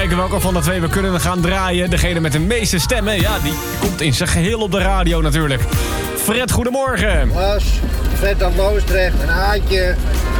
kijken welke van de twee we kunnen gaan draaien. Degene met de meeste stemmen, ja, die komt in zijn geheel op de radio natuurlijk. Fred, goedemorgen. Las, Fred uit Loosdrecht, een haatje.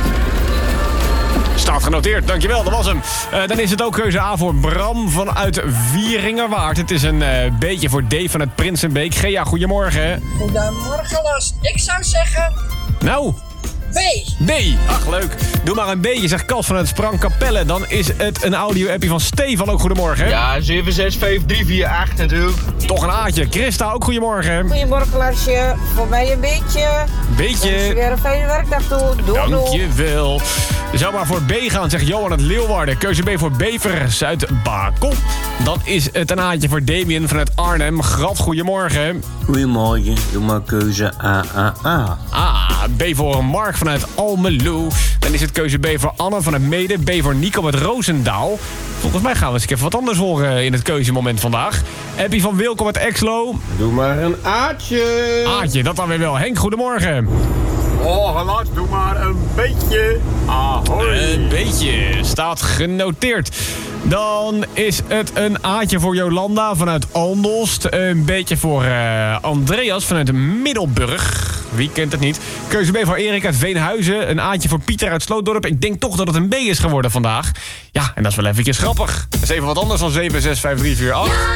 Staat genoteerd, dankjewel, dat was hem. Dan is het ook keuze A voor Bram vanuit Wieringerwaard. Het is een beetje voor Dave vanuit Prinsenbeek. Gea, goedemorgen. Goedemorgen, Las. Ik zou zeggen Nou... B. Ach, leuk. Doe maar een beetje, zegt Kas vanuit Sprangkapelle. Dan is het een audio-appie van Stefan. Ook goedemorgen. Ja, 765348 natuurlijk. Toch een A'tje. Christa, ook goedemorgen. Goedemorgen, Lasje. Voor mij een beetje. Beetje. Weer een fijne werkdag toe. Doei. Dankjewel. Zou maar voor B gaan, zegt Johan uit Leeuwarden. Keuze B voor Bevers uit Bakel. Dan is het een A'tje voor Damien vanuit Arnhem. Graf, goedemorgen. Goedemorgen, doe maar keuze A. B voor Mark vanuit Almelo. Dan is het keuze B voor Anne vanuit Mede. B voor Nico uit Roosendaal. Volgens mij gaan we eens even wat anders horen in het keuzemoment vandaag. Appie van Wilkom uit Exlo. Doe maar een A'tje. Aatje, dat dan weer wel. Henk, goedemorgen. Oh, Las, doe maar een beetje. Ahoy. Een beetje. Staat genoteerd. Dan is het een A'tje voor Jolanda vanuit Almolst. Een beetje voor Andreas vanuit Middelburg. Wie kent het niet? Keuze B voor Erik uit Veenhuizen. Een A'tje voor Pieter uit Slootdorp. Ik denk toch dat het een B is geworden vandaag. Ja, en dat is wel eventjes grappig. Dat is even wat anders dan 7, 6, 5, 3, 4, 8.